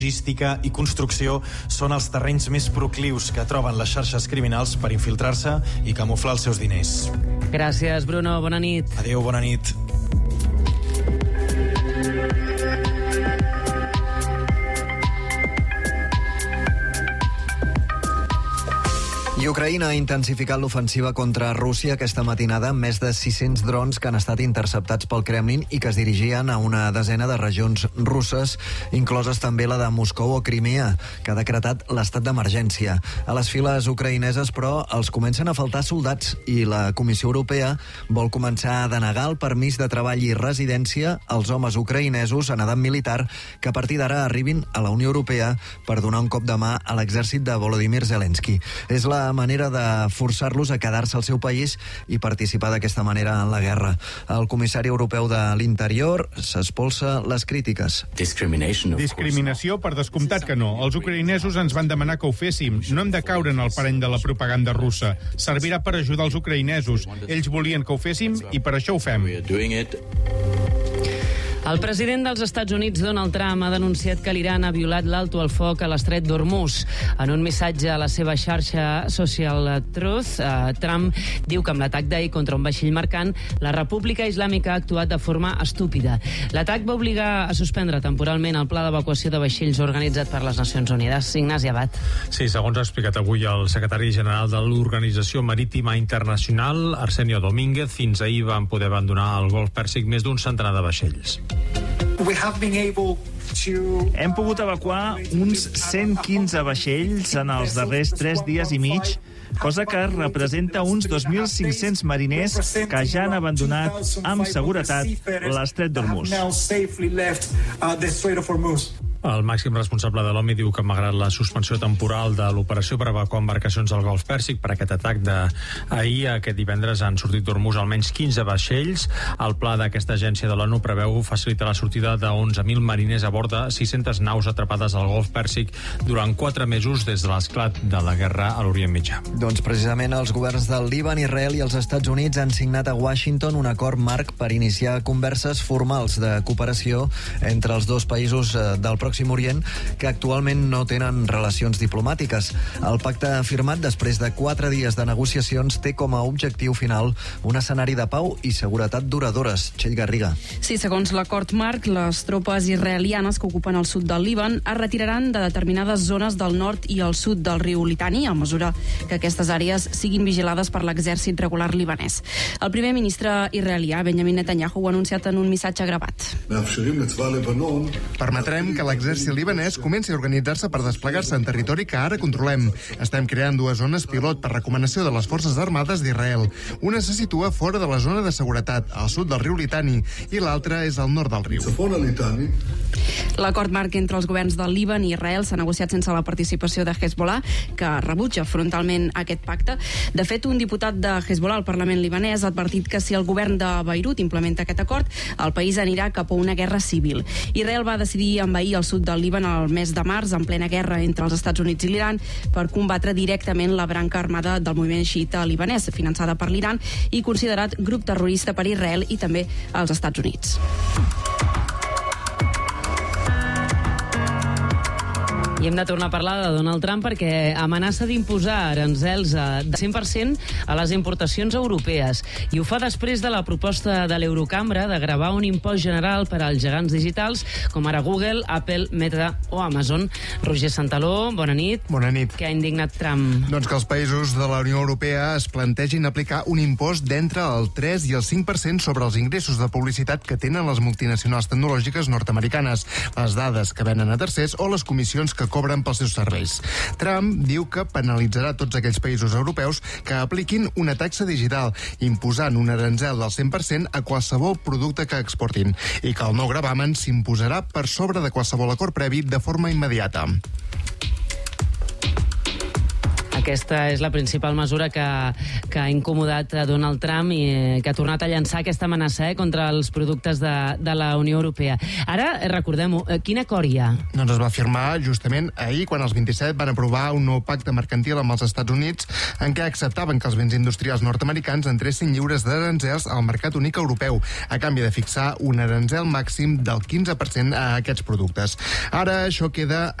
logística i construcció són els terrenys més proclius que troben les xarxes criminals per infiltrar-se i camuflar els seus diners. Gràcies, Bruno. Bona nit. Adéu, bona nit. I Ucraïna ha intensificat l'ofensiva contra Rússia aquesta matinada amb més de 600 drons que han estat interceptats pel Kremlin i que es dirigien a una desena de regions russes, incloses també la de Moscou o Crimea, que ha decretat l'estat d'emergència. A les files ucraïneses, però, els comencen a faltar soldats i la Comissió Europea vol començar a denegar el permís de treball i residència als homes ucraïnesos en edat militar que a partir d'ara arribin a la Unió Europea per donar un cop de mà a l'exèrcit de Volodymyr Zelensky. És la manera de forçar-los a quedar-se al seu país i participar d'aquesta manera en la guerra. El comissari europeu de l'Interior s'espolsa les crítiques. Discriminació, per descomptat que no. Els ucraïnesos ens van demanar que ho féssim. No hem de caure en el parany de la propaganda russa. Servirà per ajudar els ucraïnesos. Ells volien que ho féssim i per això ho fem. El president dels Estats Units, Donald Trump, ha denunciat que l'Iran ha violat l'alto al foc a l'estret d'Hormuz. En un missatge a la seva xarxa Social Truth, Trump diu que amb l'atac d'ahir contra un vaixell mercant, la República Islàmica ha actuat de forma estúpida. L'atac va obligar a suspendre temporalment el pla d'evacuació de vaixells organitzat per les Nacions Unides. Ignasi Abad. Sí, segons ha explicat avui el secretari general de l'Organització Marítima Internacional, Arsenio Domínguez, fins ahir van poder abandonar el Golf Pèrsic més d'un centenar de vaixells. Hem pogut evacuar uns 115 vaixells en els darrers 3 dies i mig, cosa que representa uns 2.500 mariners que ja han abandonat amb seguretat l'estret d'Hormuz. El màxim responsable de l'OMI diu que malgrat la suspensió temporal de l'operació per evacuar embarcacions al Golf Pèrsic per aquest atac d'ahir, aquest divendres han sortit d'Hormuz almenys 15 vaixells. El pla d'aquesta agència de l'ONU preveu facilitar la sortida de 11.000 mariners a bord de 600 naus atrapades al Golf Pèrsic durant 4 mesos des de l'esclat de la guerra a l'Orient Mitjà. Doncs precisament els governs del Líban, Israel i els Estats Units han signat a Washington un acord marc per iniciar converses formals de cooperació entre els dos països del Pròxim Orient que actualment no tenen relacions diplomàtiques. El pacte firmat després de 4 dies de negociacions té com a objectiu final un escenari de pau i seguretat duradores. Txell Garriga. Sí, segons l'acord marc, les tropes israelianes que ocupen el sud del Líban es retiraran de determinades zones del nord i el sud del riu Litani a mesura que aquestes àrees siguin vigilades per l'exèrcit regular libanès. El primer ministre israelià, Benjamin Netanyahu, ho ha anunciat en un missatge gravat. Permetrem que l'exèrcit libanès comenci a organitzar-se per desplegar-se en territori que ara controlem. Estem creant 2 zones pilot per recomanació de les forces armades d'Israel. Una se situa fora de la zona de seguretat, al sud del riu Litani, i l'altra és al nord del riu. L'acord marc entre els governs del Líban i Israel s'ha negociat sense la participació de Hezbollah, que rebutja frontalment aquest pacte. De fet, un diputat de Hezbollah al Parlament libanès ha advertit que si el govern de Beirut implementa aquest acord, el país anirà cap a una guerra civil. Israel va decidir envair el sud del Líban al mes de març, en plena guerra entre els Estats Units i l'Iran, per combatre directament la branca armada del moviment xiita libanès, finançada per l'Iran i considerat grup terrorista per Israel i també als Estats Units. I hem de tornar a parlar de Donald Trump perquè amenaça d'imposar aranzels de 100% a les importacions europees. I ho fa després de la proposta de l'Eurocambra de gravar un impost general per als gegants digitals com ara Google, Apple, Meta o Amazon. Roger Santaló, bona nit. Bona nit. Què ha indignat Trump? Doncs que els països de la Unió Europea es plantegin aplicar un impost d'entre el 3 i el 5% sobre els ingressos de publicitat que tenen les multinacionals tecnològiques nord-americanes, les dades que venen a tercers o les comissions que cobren pels seus serveis. Trump diu que penalitzarà tots aquells països europeus que apliquin una taxa digital, imposant un aranzel del 100% a qualsevol producte que exportin, i que el nou gravamen s'imposarà per sobre de qualsevol acord previ de forma immediata. Aquesta és la principal mesura que ha incomodat a Donald Trump i que ha tornat a llançar aquesta amenaça contra els productes de la Unió Europea. Ara, recordem-ho, quin acord hi ha? Doncs es va firmar justament ahir, quan els 27 van aprovar un nou pacte mercantil amb els Estats Units en què acceptaven que els béns industrials nord-americans entressin lliures d'aranzels al mercat únic europeu, a canvi de fixar un aranzel màxim del 15% a aquests productes. Ara això queda